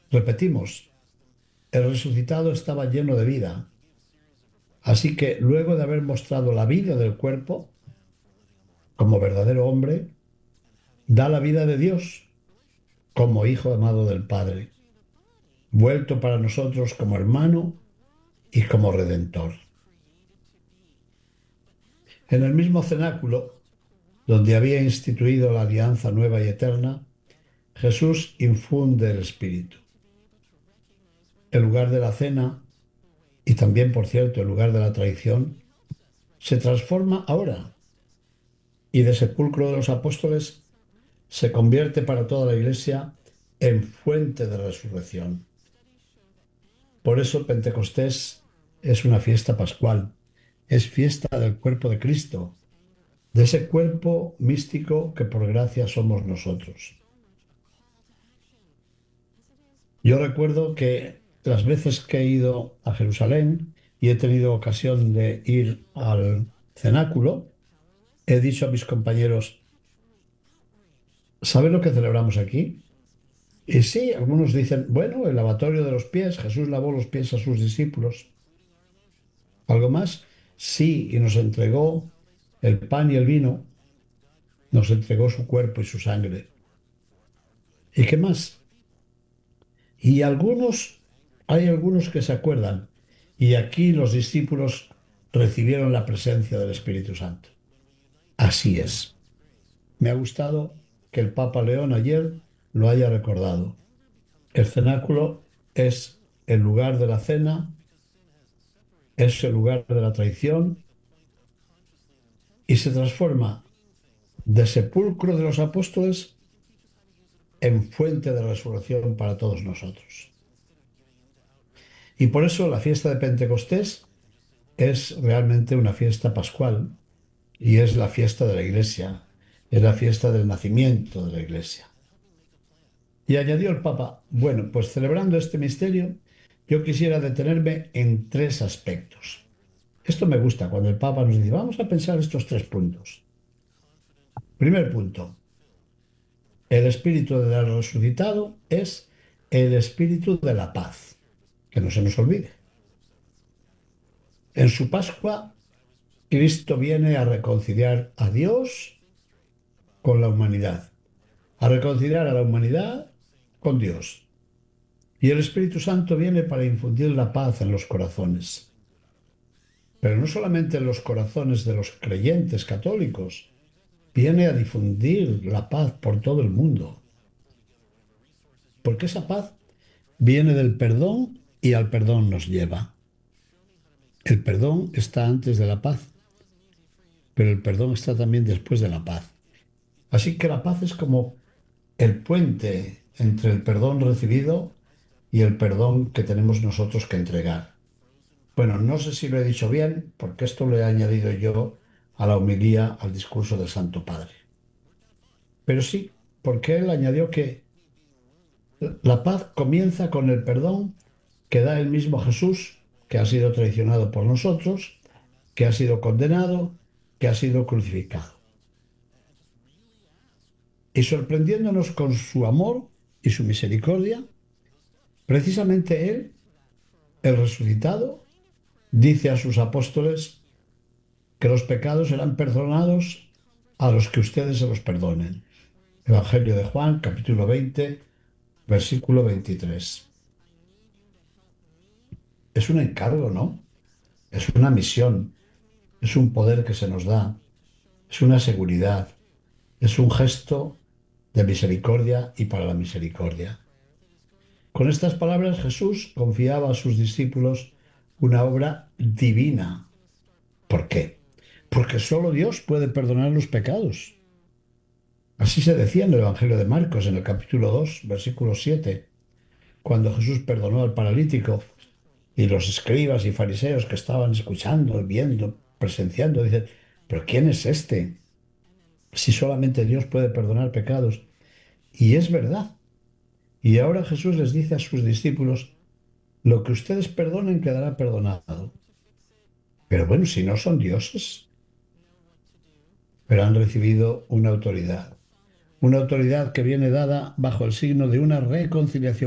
Repetimos, el resucitado estaba lleno de vida, así que luego de haber mostrado la vida del cuerpo, como verdadero hombre, da la vida de Dios como Hijo amado del Padre, vuelto para nosotros como hermano y como Redentor. En el mismo cenáculo, donde había instituido la alianza nueva y eterna, Jesús infunde el Espíritu. El lugar de la cena, y también, por cierto, el lugar de la traición, se transforma ahora y de sepulcro de los apóstoles se convierte para toda la Iglesia en fuente de resurrección. Por eso Pentecostés es una fiesta pascual, es fiesta del cuerpo de Cristo, de ese cuerpo místico que por gracia somos nosotros. Yo recuerdo que las veces que he ido a Jerusalén y he tenido ocasión de ir al cenáculo, he dicho a mis compañeros, ¿saben lo que celebramos aquí? Y sí, algunos dicen, bueno, el lavatorio de los pies, Jesús lavó los pies a sus discípulos. ¿Algo más? Sí, y nos entregó el pan y el vino, nos entregó su cuerpo y su sangre. ¿Y qué más? Y hay algunos que se acuerdan, y aquí los discípulos recibieron la presencia del Espíritu Santo. Así es. Me ha gustado que el Papa León ayer lo haya recordado. El cenáculo es el lugar de la cena, es el lugar de la traición y se transforma de sepulcro de los apóstoles en fuente de resurrección para todos nosotros. Y por eso la fiesta de Pentecostés es realmente una fiesta pascual y es la fiesta de la Iglesia, es la fiesta del nacimiento de la Iglesia. Y añadió el Papa, bueno, pues celebrando este misterio, yo quisiera detenerme en tres aspectos. Esto me gusta cuando el Papa nos dice, vamos a pensar estos tres puntos. Primer punto, el espíritu del resucitado es el espíritu de la paz, que no se nos olvide. En su Pascua, Cristo viene a reconciliar a Dios con la humanidad, a reconciliar a la humanidad con Dios. Y el Espíritu Santo viene para infundir la paz en los corazones, pero no solamente en los corazones de los creyentes católicos, viene a difundir la paz por todo el mundo, porque esa paz viene del perdón y al perdón nos lleva. El perdón está antes de la paz, pero el perdón está también después de la paz. Así que la paz es como el puente entre el perdón recibido y el perdón que tenemos nosotros que entregar. Bueno, no sé si lo he dicho bien, porque esto lo he añadido yo a la homilía, al discurso del Santo Padre. Pero sí, porque él añadió que la paz comienza con el perdón que da el mismo Jesús, que ha sido traicionado por nosotros, que ha sido condenado, que ha sido crucificado. Y sorprendiéndonos con su amor y su misericordia, precisamente él, el resucitado, dice a sus apóstoles que los pecados serán perdonados a los que ustedes se los perdonen. Evangelio de Juan, capítulo 20, versículo 23. Es un encargo, ¿no? Es una misión, es un poder que se nos da, es una seguridad, es un gesto de misericordia y para la misericordia. Con estas palabras Jesús confiaba a sus discípulos una obra divina. ¿Por qué? Porque solo Dios puede perdonar los pecados. Así se decía en el Evangelio de Marcos, en el capítulo 2, versículo 7, cuando Jesús perdonó al paralítico y los escribas y fariseos que estaban escuchando, viendo, presenciando, dicen, ¿pero quién es este? Si solamente Dios puede perdonar pecados. Y es verdad. Y ahora Jesús les dice a sus discípulos, lo que ustedes perdonen quedará perdonado. Pero bueno, si no son dioses, pero han recibido una autoridad que viene dada bajo el signo de una reconciliación